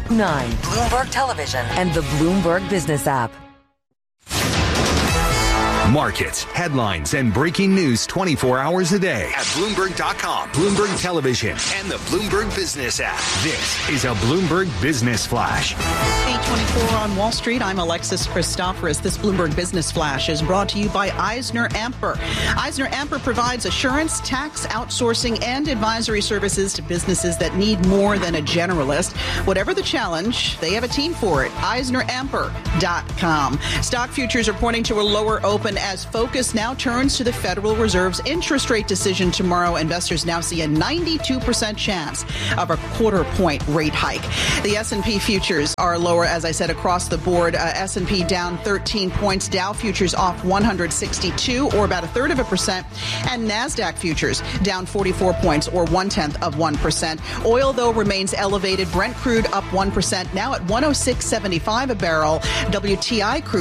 9, Bloomberg Television, and the Bloomberg Business app. Markets, headlines, and breaking news 24 hours a day at Bloomberg.com, Bloomberg Television, and the Bloomberg Business app. This is a Bloomberg Business Flash. 8:24 on Wall Street. I'm Alexis Christoforous. This Bloomberg Business Flash is brought to you by EisnerAmper. EisnerAmper provides assurance, tax, outsourcing, and advisory services to businesses that need more than a generalist. Whatever the challenge, they have a team for it. EisnerAmper.com. Stock futures are pointing to a lower open as focus now turns to the Federal Reserve's interest rate decision tomorrow. Investors now see a 92% chance of a quarter-point rate hike. The S&P futures are lower, as I said, across the board. S&P down 13 points. Dow futures off 162, or about 1/3%. And NASDAQ futures down 44 points, or 0.1%. Oil, though, remains elevated. Brent crude up 1%, now at 106.75 a barrel. WTI crude